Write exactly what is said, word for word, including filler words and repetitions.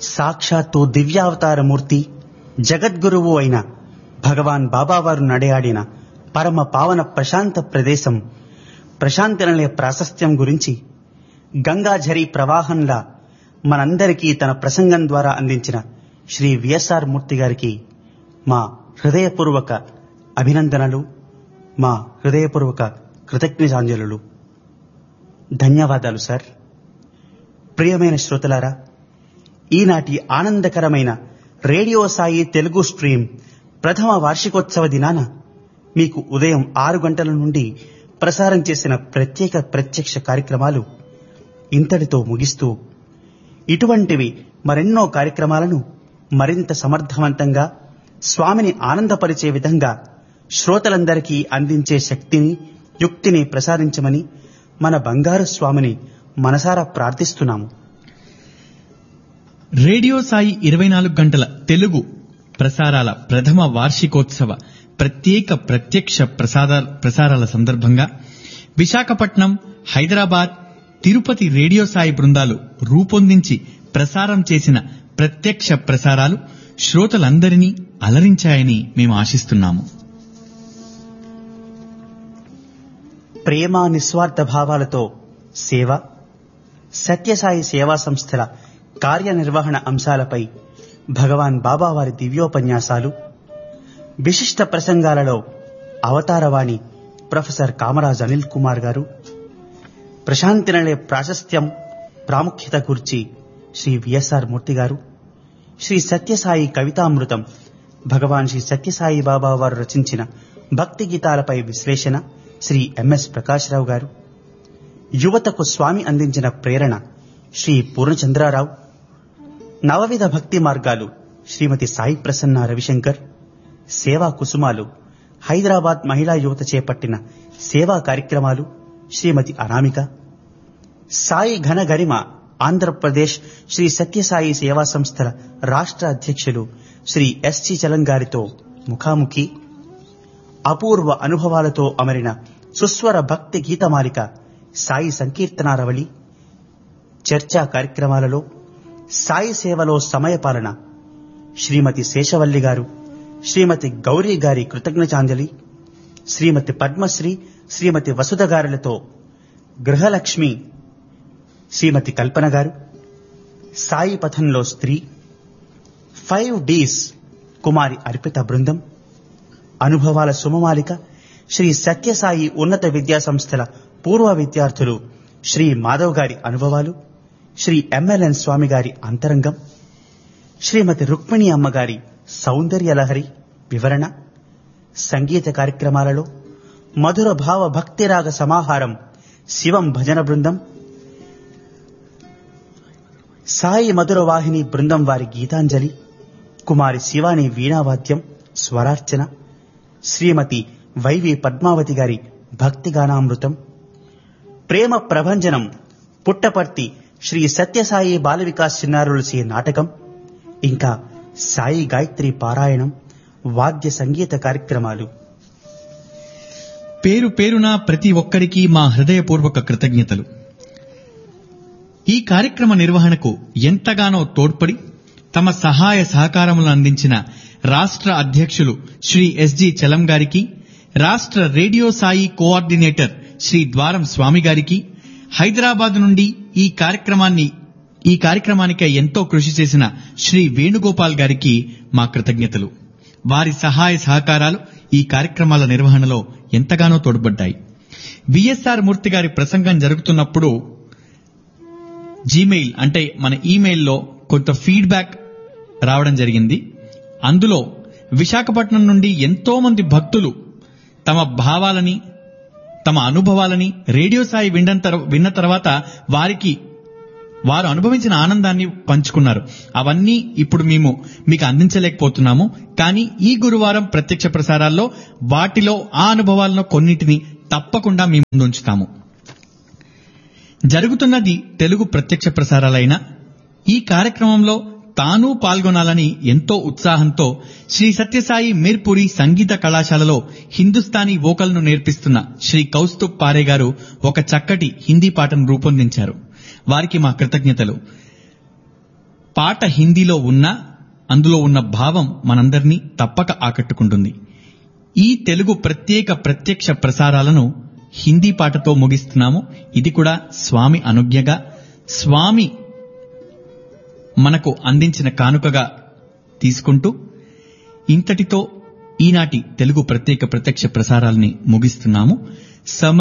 సాక్షాత్తు దివ్యావతారమూర్తి జగద్గురువు అయిన భగవాన్ బాబావారు నడయాడిన పరమ పావన ప్రశాంత ప్రదేశం ప్రశాంతి నిలయ ప్రాశస్త్యం గురించి గంగాఝరీ ప్రవాహంలా మనందరికీ తన ప్రసంగం ద్వారా అందించిన శ్రీ విఎస్ఆర్ మూర్తి గారికి మా హృదయపూర్వక అభినందనలు, మా హృదయపూర్వక కృతజ్ఞతాంజలులు. ధన్యవాదాలు సార్. ప్రియమైన శ్రోతలారా, ఈనాటి ఆనందకరమైన రేడియో సాయి తెలుగు స్ట్రీమ్ ప్రథమ వార్షికోత్సవ దినాన మీకు ఉదయం ఆరు గంటల నుండి ప్రసారం చేసిన ప్రత్యేక ప్రత్యక్ష కార్యక్రమాలు ఇంతటితో ముగిస్తూ ఇటువంటివి మరెన్నో కార్యక్రమాలను మరింత సమర్థవంతంగా స్వామిని ఆనందపరిచే విధంగా శ్రోతలందరికీ అందించే శక్తిని, యుక్తిని ప్రసాదించమని మన బంగారు స్వామిని మనసారా ప్రార్థిస్తున్నాము. రేడియో సాయి ఇరవై నాలుగు గంటల తెలుగు ప్రసారాల ప్రథమ వార్షికోత్సవ ప్రత్యేక ప్రత్యక్ష ప్రసారాల సందర్భంగా విశాఖపట్నం, హైదరాబాద్, తిరుపతి రేడియో సాయి బృందాలు రూపొందించి ప్రసారం చేసిన ప్రత్యక్ష ప్రసారాలు శ్రోతలందరినీ అలరించాయని మేము ఆశిస్తున్నాము. ప్రేమ, నిస్వార్థ భావాలతో సేవ, సత్యసాయి సేవా సంస్థల కార్యనిర్వహణ అంశాలపై భగవాన్ బాబావారి దివ్యోపన్యాసాలు, విశిష్ట ప్రసంగాలలో అవతారవాణి ప్రొఫెసర్ కామరాజ్ అనిల్ కుమార్ గారు, ప్రశాంతి నిలయ ప్రాశస్త్యం ప్రాముఖ్యత గురించి శ్రీ విఎస్ఆర్ మూర్తి గారు, శ్రీ సత్యసాయి కవితామృతం భగవాన్ శ్రీ సత్యసాయి బాబా వారు రచించిన భక్తి గీతాలపై విశ్లేషణ శ్రీ ఎంఎస్ ప్రకాశ్రావు గారు, యువతకు స్వామి అందించిన ప్రేరణ శ్రీ పూర్ణచంద్రారావు, నవవిధ భక్తి మార్గాలు శ్రీమతి సాయి ప్రసన్న రవిశంకర్, సేవా కుసుమాలు హైదరాబాద్ మహిళా యువత చేపట్టిన సేవా కార్యక్రమాలు శ్రీమతి అనామిక, సాయి ఘన గరిమ ఆంధ్రప్రదేశ్ శ్రీ సత్యసాయి సేవా సంస్థల రాష్ట్ర అధ్యక్షులు శ్రీ ఎస్జి చలం గారితో ముఖాముఖి, అపూర్వ అనుభవాలతో అమరిన సుస్వర భక్తి గీతమాలిక సాయి సంకీర్తనారవళి, చర్చా కార్యక్రమాలలో సాయి సేవలో సమయపాలన శ్రీమతి శేషవల్లి గారు, శ్రీమతి గౌరీ గారి కృతజ్ఞతాంజలి, శ్రీమతి పద్మశ్రీ, శ్రీమతి వసుధ గారులతో గృహలక్ష్మి శ్రీమతి కల్పన గారు, సాయి పథంలో స్త్రీ, ఫైవ్ డీస్ కుమారి అర్పిత బృందం, అనుభవాల సుమమాలిక శ్రీ సత్యసాయి ఉన్నత విద్యా సంస్థల పూర్వ విద్యార్థులు శ్రీ మాధవ్ గారి అనుభవాలు, శ్రీ ఎంఎల్ఎన్ స్వామి గారి అంతరంగం, శ్రీమతి రుక్మిణి అమ్మగారి సౌందర్య లహరి వివరణ, సంగీత కార్యక్రమాలలో మధుర భావ భక్తిరాగ సమాహారం శివం భజన బృందం, సాయి మధుర వాహిని బృందం వారి గీతాంజలి, కుమారి శివాని వీణావాద్యం స్వరార్చన, శ్రీమతి వైవి పద్మావతి గారి భక్తిగానామృతం, ప్రేమ ప్రభంజనం పుట్టపర్తి శ్రీ సత్యసాయి బాల వికాస్ చిన్నారులసి నాటకం, ఇంకా సాయి గాయత్రి పారాయణం, వాద్య సంగీత కార్యక్రమాలు. పేరు పేరున ప్రతి ఒక్కరికి మా హృదయపూర్వక కృతజ్ఞతలు. ఈ కార్యక్రమ నిర్వహణకు ఎంతగానో తోడ్పడి తమ సహాయ సహకారములను అందించిన రాష్ట్ర అధ్యక్షులు శ్రీ ఎస్జి చలం గారికి, రాష్ట్ర రేడియో సాయి కోఆర్డినేటర్ శ్రీ ద్వారం స్వామి గారికి, హైదరాబాద్ నుండి ఈ కార్యక్రమాన్ని ఈ కార్యక్రమానికి ఎంతో కృషి చేసిన శ్రీ వేణుగోపాల్ గారికి మా కృతజ్ఞతలు. వారి సహాయ సహకారాలు ఈ కార్యక్రమాల నిర్వహణలో ఎంతగానో తోడ్పడ్డాయి. విఎస్ఆర్ మూర్తి గారి ప్రసంగం జరుగుతున్నప్పుడు జీమెయిల్ అంటే మన ఈమెయిల్లో కొంత ఫీడ్బ్యాక్ రావడం జరిగింది. అందులో విశాఖపట్నం నుండి ఎంతో మంది భక్తులు తమ భావాలని, తమ అనుభవాలని రేడియో సాయి విన్న తర్వాత వారికి వారు అనుభవించిన ఆనందాన్ని పంచుకున్నారు. అవన్నీ ఇప్పుడు మేము మీకు అందించలేకపోతున్నాము. కానీ ఈ గురువారం ప్రత్యక్ష ప్రసారాల్లో వాటిలో ఆ అనుభవాలను కొన్నింటిని తప్పకుండా మీ ముందు ఉంచుతాము. జరుగుతున్నది తెలుగు ప్రత్యక్ష ప్రసారాలైన ఈ కార్యక్రమంలో తాను పాల్గొనాలని ఎంతో ఉత్సాహంతో శ్రీ సత్యసాయి మీర్పురి సంగీత కళాశాలలో హిందుస్థానీ వోకల్ ను నేర్పిస్తున్న శ్రీ కౌస్తుబ్ పారే గారు ఒక చక్కటి హిందీ పాటను రూపొందించారు. వారికి మా కృతజ్ఞతలు. పాట హిందీలో ఉన్నా అందులో ఉన్న భావం మనందరినీ తప్పక ఆకట్టుకుంటుంది. ఈ తెలుగు ప్రత్యేక ప్రత్యక్ష ప్రసారాలను హిందీ పాటతో ముగిస్తున్నాము. ఇది కూడా స్వామి అనుజ్ఞగా, స్వామి మనకు అందించిన కానుకగా తీసుకుంటూ ఇంతటితో ఈనాటి తెలుగు ప్రత్యేక ప్రత్యక్ష ప్రసారాల్ని ముగిస్తున్నాము. సమ